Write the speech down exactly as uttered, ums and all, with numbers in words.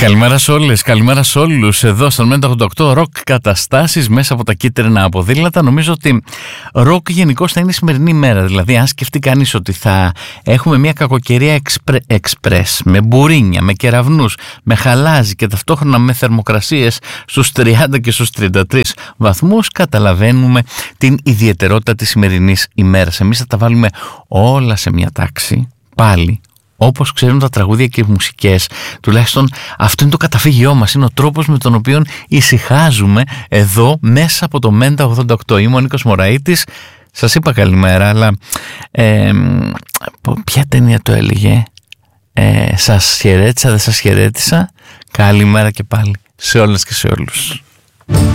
Καλημέρα σε όλες, καλημέρα σε όλους. Εδώ στο ενενήντα ογδόντα οκτώ ροκ καταστάσεις μέσα από τα κίτρινα ποδήλατα. Νομίζω ότι ροκ γενικώς θα είναι η σημερινή ημέρα. Δηλαδή, αν σκεφτεί κανείς ότι θα έχουμε μια κακοκαιρία εξπρές, με μπουρίνια, με κεραυνούς, με χαλάζι και ταυτόχρονα με θερμοκρασίες στους τριάντα και στους τριάντα τρεις βαθμούς, καταλαβαίνουμε την ιδιαιτερότητα της σημερινής ημέρας. Εμείς θα τα βάλουμε όλα σε μια τάξη, πάλι. Όπως ξέρουν τα τραγούδια και οι μουσικές, τουλάχιστον αυτό είναι το καταφύγιό μας, είναι ο τρόπος με τον οποίο ησυχάζουμε εδώ μέσα από το Μέντα ογδόντα οκτώ. Είμαι ο Νίκος Μωραΐτης, σας είπα καλημέρα, αλλά ε, ποια ταινία το έλεγε, ε, σας χαιρέτησα, δεν σας χαιρέτησα, καλημέρα και πάλι σε όλες και σε όλους.